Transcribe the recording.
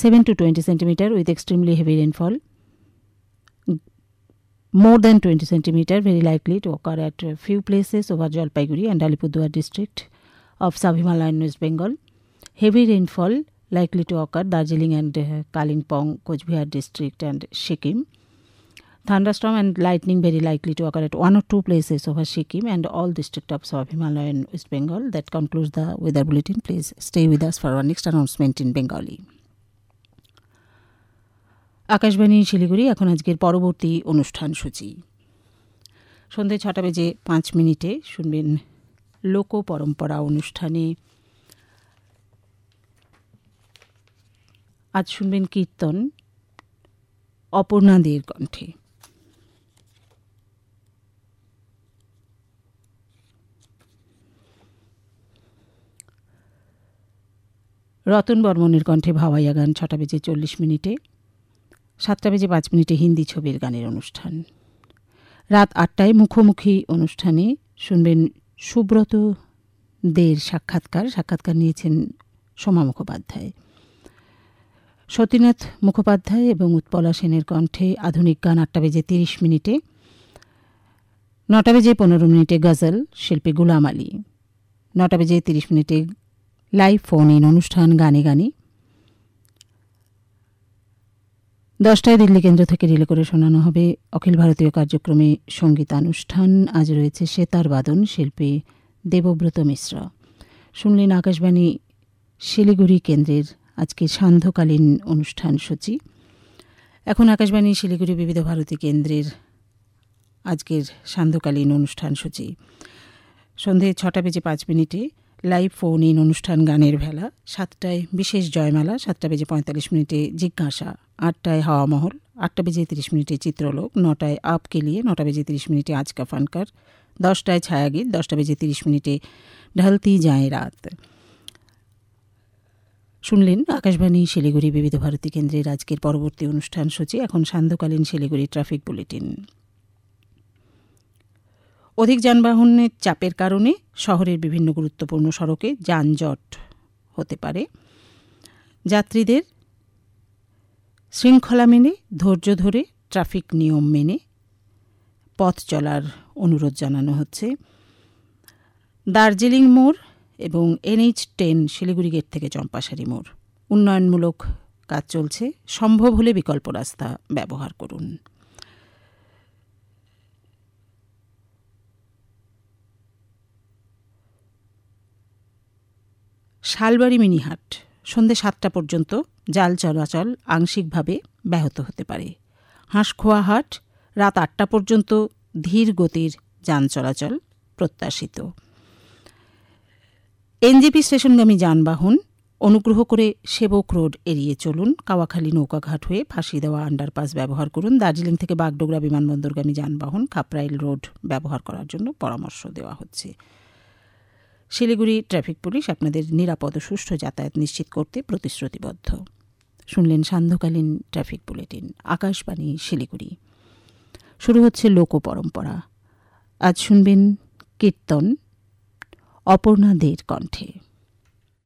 7 to 20 centimeter with extremely heavy rainfall. More than 20 centimeter very likely to occur at a few places over Jalpaiguri and Alipurduar district of Sub-Himalayan West Bengal. Heavy rainfall likely to occur Darjeeling and Kalimpong, Coachbihar district and Sikkim. Thunderstorm and lightning very likely to occur at 1 or 2 places over Sikkim and all district of Sub-Himalayan West Bengal. That concludes the weather bulletin. Please stay with us for our next announcement in Bengali. Akashvani Siliguri এখন আজকের পরবর্তী অনুষ্ঠান সূচি। সন্ধ্যে 6:05 শুনবেন লোক পরম্পরা অনুষ্ঠানে। আজ শুনবেন কীর্তন অপর্ণা দের কণ্ঠে। রতন বর্মনের কণ্ঠে ভাওয়াইয়া গান 6:40। 7:05 হিন্দি ছবির গানের অনুষ্ঠান। রাত 8টায় মুখোমুখি অনুষ্ঠানে শুনবেন সুব্রত দের সাক্ষাৎকার নিয়েছেন সোমা মুখোপাধ্যায়। সতীনাথ মুখোপাধ্যায় এবং উৎপলা সেনের কণ্ঠে আধুনিক গান 8:30। 9:15 গজল শিল্পী গুলাম আলী। 9:30 লাইভ ফোন ইন অনুষ্ঠান গানে গানে। 10টায় দিল্লি কেন্দ্র থেকে রিলে করে শোনানো হবে অখিল ভারতীয় কার্যক্রমে সঙ্গীতানুষ্ঠান। আজ রয়েছে সেতার বাদন শিল্পী দেবব্রত মিশ্র। শুনলেন আকাশবাণী শিলিগুড়ি কেন্দ্রের আজকে সান্ধ্যকালীন অনুষ্ঠান সূচি। এখন আকাশবাণী শিলিগুড়ি বিবিধ ভারতী কেন্দ্রের আজকের সান্ধ্যকালীন অনুষ্ঠান সূচি। সন্ধে 6:05 লাইভ ফোন ইন অনুষ্ঠান গানের ভেলা। 7টায় বিশেষ জয়মালা। 7:45 জিজ্ঞাসা। 8টায় হাওয়া মহল। 8:30 চিত্রলোক। 9টায় আপকে লিয়ে। 9:30 আজ কা ফানকার। 10টায় ছায়াগীত। 10:30 ঢলতি যায় রাত। শুনলেন আকাশবাণী শিলিগুড়ি বিবিধ ভারতী কেন্দ্রের আজকের পরবর্তী অনুষ্ঠান সূচি। এখন সান্ধ্যকালীন শিলিগুড়ি ট্রাফিক বুলেটিন। অধিক যানবাহনের চাপের কারণে শহরের বিভিন্ন গুরুত্বপূর্ণ সড়কে যানজট হতে পারে। যাত্রীদের শৃঙ্খলা মেনে ধৈর্য ধরে ট্রাফিক নিয়ম মেনে পথ চলার অনুরোধ জানানো হচ্ছে। দার্জিলিং মোড় এবং NH10 শিলিগুড়ি গেট থেকে চম্পাশাড়ি মোড় উন্নয়নমূলক কাজ চলছে। সম্ভব হলে বিকল্প রাস্তা ব্যবহার করুন। শালবাড়ি মিনিহাট সন্ধ্যে 7টা পর্যন্ত জাল চলাচল আংশিকভাবে ব্যাহত হতে পারে। হাঁসখোয়া হাট রাত 8টা পর্যন্ত ধীর গতির যান চলাচল প্রত্যাশিত। NJP স্টেশনগামী যানবাহন অনুগ্রহ করে সেবক রোড এড়িয়ে চলুন। কাওয়াখালী নৌকাঘাট হয়ে ফাঁসি দেওয়া আন্ডারপাস ব্যবহার করুন। দার্জিলিং থেকে বাগডোগরা বিমানবন্দরগামী যানবাহন খাপরাইল রোড ব্যবহার করার জন্য পরামর্শ দেওয়া হচ্ছে। শিলিগুড়ি ট্রাফিক পুলিশ আপনাদের নিরাপদ ও সুষ্ঠু যাতায়াত নিশ্চিত করতে প্রতিশ্রুতিবদ্ধ। শুনলেন সান্ধ্যকালীন ট্রাফিক বুলেটিন আকাশবাণী শিলিগুড়ি। শুরু হচ্ছে লোক পরম্পরা। আজ শুনবেন কীর্তন অপর্ণা দের কণ্ঠে।